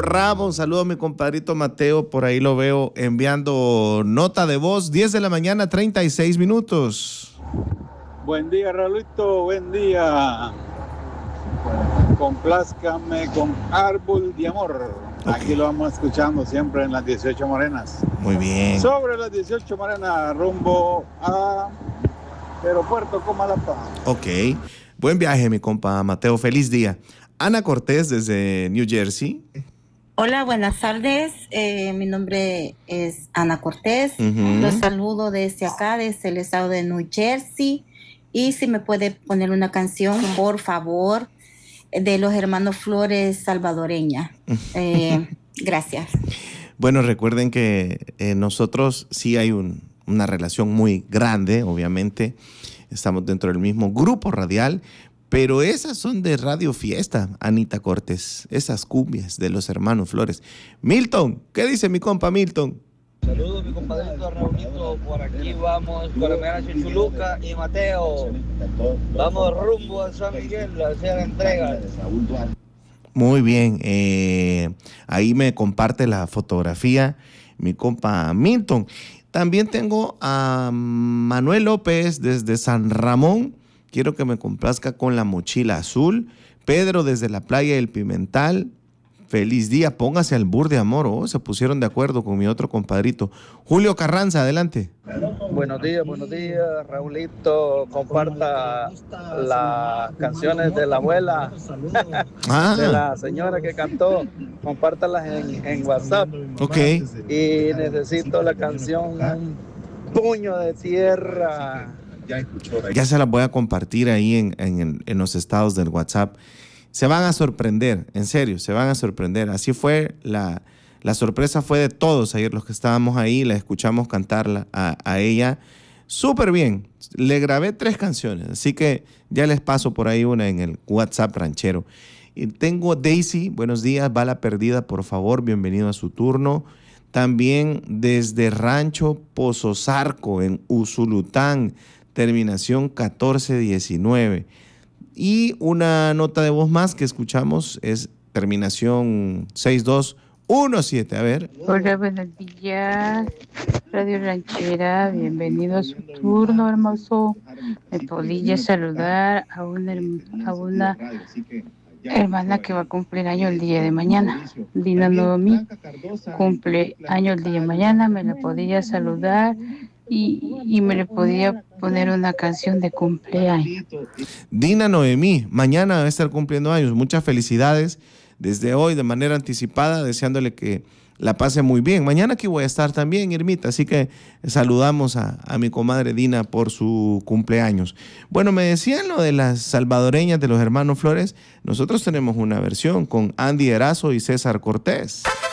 Julio Ramos, saludo a mi compadrito Mateo, por ahí lo veo enviando nota de voz, 10 de la mañana, 36 minutos. Buen día, Raulito, buen día. Complázcame con Árbol de Amor. Okay. Aquí lo vamos escuchando siempre en las 18 Morenas. Muy bien. Sobre las 18 Morenas, rumbo a Aeropuerto Comalapa. Ok, buen viaje, mi compa Mateo, feliz día. Ana Cortés desde New Jersey. Hola, buenas tardes. Mi nombre es Ana Cortés. Los saludo desde acá, desde el estado de New Jersey. Y si me puede poner una canción, por favor, de los hermanos Flores salvadoreña. Gracias. Bueno, recuerden que nosotros sí hay una relación muy grande, obviamente. Estamos dentro del mismo grupo radial. Pero esas son de Radio Fiesta, Anita Cortés. Esas cumbias de los hermanos Flores. Milton, ¿qué dice mi compa Milton? Saludos, mi compadrito Raulito. Por aquí vamos, colombiana Chichuluca y Mateo. Vamos rumbo a San Miguel a hacer entregas. Muy bien. Ahí me comparte la fotografía mi compa Milton. También tengo a Manuel López desde San Ramón. Quiero que me complazca con La Mochila Azul. Pedro desde la playa del Pimental. Feliz día, póngase al bur de amor. Oh, se pusieron de acuerdo con mi otro compadrito. Julio Carranza, adelante. Buenos días, Raulito. Comparta las canciones de la abuela, de la señora que cantó. Compártalas en WhatsApp. Ok. Y necesito la canción Un Puño de Tierra. Ya se las voy a compartir ahí en los estados del WhatsApp. Se van a sorprender, en serio, se van a sorprender. Así fue, la sorpresa fue de todos ayer los que estábamos ahí, la escuchamos cantarla a ella súper bien. Le grabé 3 canciones, así que ya les paso por ahí una en el WhatsApp ranchero. Y tengo Daisy, buenos días, Bala Perdida, por favor, bienvenido a su turno. También desde Rancho Pozozarco, en Usulután, terminación 1419. Y una nota de voz más que escuchamos es terminación 6217. A ver. Hola, buenos días, Radio Ranchera. Bienvenido a su turno, hermoso. Me podría saludar a una hermana que va a cumplir año el día de mañana. Dina Noemí cumple año el día de mañana. Me la podría saludar. Y me le podía poner una canción de cumpleaños. Dina Noemí, mañana va a estar cumpliendo años. Muchas felicidades desde hoy de manera anticipada, deseándole que la pase muy bien. Mañana aquí voy a estar también, Irmita, así que saludamos a mi comadre Dina por su cumpleaños. Bueno, me decían lo de las salvadoreñas de los hermanos Flores. Nosotros tenemos una versión con Andy Erazo y César Cortés.